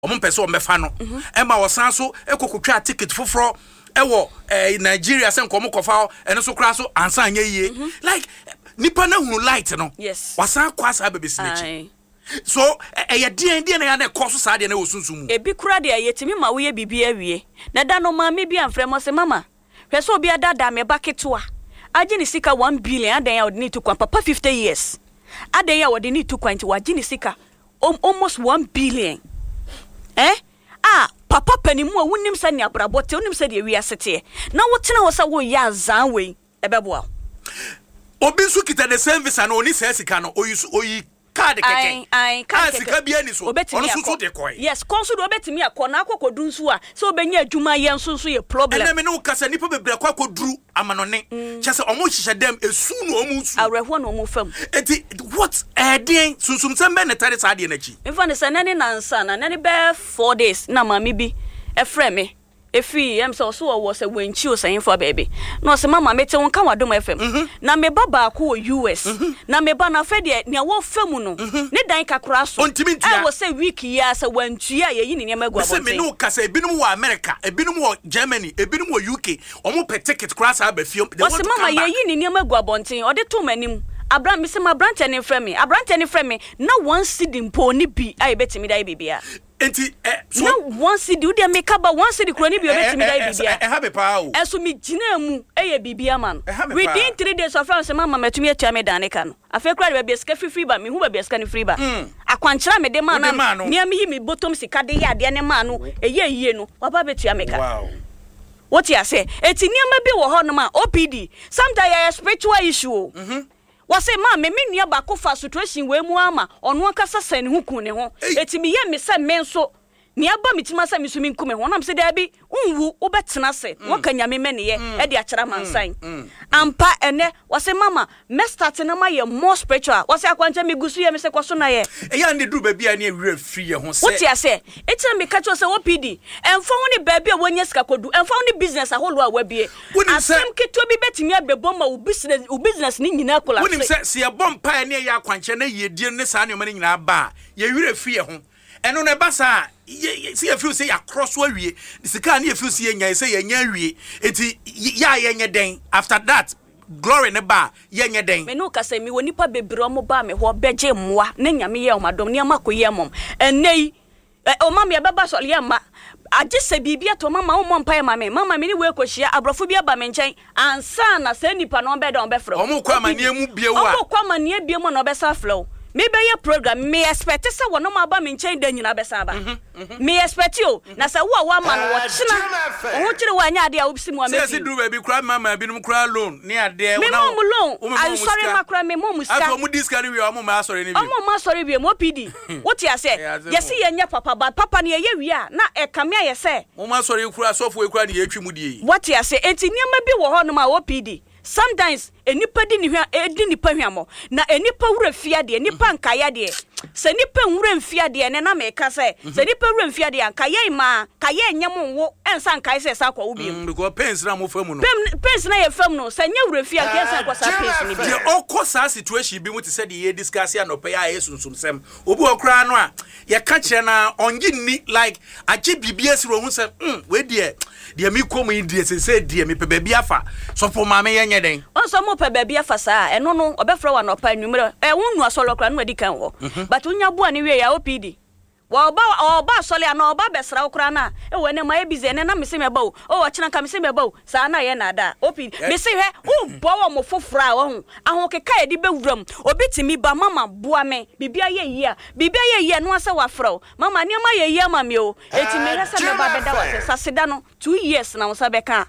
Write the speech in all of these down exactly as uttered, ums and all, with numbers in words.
omo pese o mefa no e ma wosan so ekokotwa ticket foforo e wo Nigeria se nkomo kofa eno so kra so ansa anya yie like nipa na hunu light no wasan kwasa bebesinachi so e ye dien dien na na koso sa de na wosunsumu e bi kura de yetimi ma wo ye bibia awie na da no ma me bi amfremo se mama hweso obi adada me baketoa agi ni sika one billion adan ya odini to kwa papa fifty years adan ya odini to kwa nti wagi ni sika almost one billion eh ah papa panimu a wonim sa ne abrabote wonim sa de wi asete na wotena wo sa wo ya zan we ebeboa obi su kita the same visa no oni sa sika no oyi oyi card keke ai card sika bia ni so ono susu de koi yes konso do obetimi akona akokodu nsu a so obenya adwuma ye nso nso ye problem ene me no kasa nipa bebra kwa koduru amanone chese omo hihye dem esu no omo su awreho no omo fam enti what edin sunsum sembe ne tare sa de na chi mfa ne sanani nansa na nani be four days na mama bi e frɛ me efi em so so wo se wanchi o san for baby no se mama mete won ka wadom F M na me baba ko U S na me ba na fe de ne wo fam no ne dan kakra so e wo se week ya se wantua ye yi ne ne magwa se me no kasa ebinum wo America ebinum wo Germany ebinum wo U K omo pe ticket cross aba fiom de wo se mama ye yi ne ne magwa bonten o de to manim Abraham me se ma branch any frame me abrant any frame me na one seed mpo ni bi ai betimi dai bibia enti eh so na one seed u de make ba one seed kro ni bi betimi dai bibia eh have pa o eso mi gina mu eye bibia man within three days of France mama matumi atua me dan ka no afa kra de ba ska free ba me hu ba ska ni free ba akwankyera me de man na nia me yi me bottom sika de ya de ne man no eye yie no wa ba betua me ka wow what you say eti niam bi wo ho no ma O P D sometimes a spiritual issue mhm wase ma me me nua ba ko fa situation we mu ama ono akasa san hu kun ne ho etimi ye me se me nso ne aba mitima sa misumi nkume ho nam se da bi unwu obetena se woka nyame me ne ye e de akira mansan ampa ene wase mama me start na ma ye more spiritual wase akwancha me gusu ye me se kwaso na ye e ya ne duru ba bia ne awira free ye ho se what you say etia me ka cho se O P D emfa ho ne ba bia wonya sika kodu emfa ho ne business aholo a wabie asem keto bi betimi abebo ma u business u business ni nyina kola wonim se se ye bompa ne ye akwancha na ye die ne sa ne ma ne nyina ba ye awira free ye ho eno ne basa see if you say across where we sika na if you see nya say nya wie enti ya ya nya den after that glory ne ba ya nya den me no kasa mi woni pa bebre omo ba me ho beje mmoa na nyame ye omadom ne amakoye mom enei o mama ya baba so le ma agese bibia to mama o mom pa mama mama me ni we kohia abrofo bi aba me nchen ansa na sa nipa no be don be fro omo kwa manie mu biewu a omo kwa manie bie mu no be sa flow me be your program me expect say wono ma ba me nchen da nyina be sa ba me expect you na say wo wa ma no wo china o ho kire wa anya ade a obisi mu ameti say do baby cry mama binum cry loan ne ade me mom loan I sorry ma cry me mom ska aso mu discard we o ma sorry ne bi o ma sorry bi mo P D what you say yes ye nya papa ba papa ne ye wi a na e kame ye say mo ma sorry kura sofo e kura ne ye twi mu die what you say enti niam bi wo ho no ma O P D sometimes enipa di ni hwa edi nipa hwamo na enipa wura fia de enipa nkaya de se nipa wura mfia de ne na me ka se se nipa wura mfia de ankaya ma kaya nyam wo ensa nkaya se sa kwa wo bi because pens na mo famu no pens na ye fam no se nya wura fia ke sa kwa sa pens ni bi de okosa situation bi mu ti se de ye discuss ya no pe ya yesunsum sem obi okra no a ye ka kire na ongi ni like age bibia si ro hu se mm we de de mi komu indi se se de mi pe ba bia fa so for ma me ye nye den onso mo pe ba bia fa sa eno no obefra wa no pa nwumre e wonu asolo kra no adi kan wo but unya bua ni we ya O P D wa oba oba asole ana oba besra okra na e we ne ma e bize ne na me se me ba o o china ka me se me ba o sa na ye na da O P D me se hwe u bo wo mo fofra wo hu ahokeka ye di bewuram obetimi ba mama bua me bibia ye yia bibia ye yia no asa wa fra mama ne ma ye yia ma me o eti me hesa me ba beda wa sa seda no two years na wo sa beka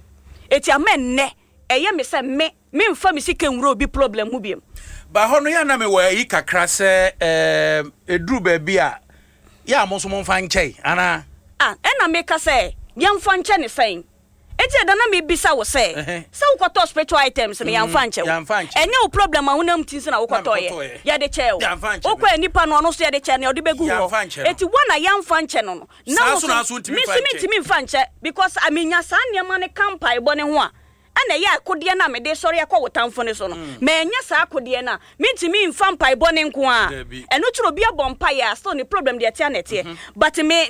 eti amen ne eye me se me me mfa me sike nwuro obi problem hu biem ba hono ya na me wa yi kakra se eh eduru ba bia ya mo so mo mfa nchei ana ah ena me ka se ya mfa nche ne sen eti da na me bisa wo se se wo kwato spiritual items me ya mfa nche enye wo problem a wonam tin se na wo kwato ye ya de che wo kwa nipa no no so ya de che ne odi begu ho eti wana ya mfa nche no no na wo me me mfa nche because amenya sa niam ne kampai bo ne ho a ana ya akode na me de sori akọ wotamfo ne so no me nya sa akode na mintimi mfa mpai bone nko a eno turo bia bompa ya so ne problem de atia nete but me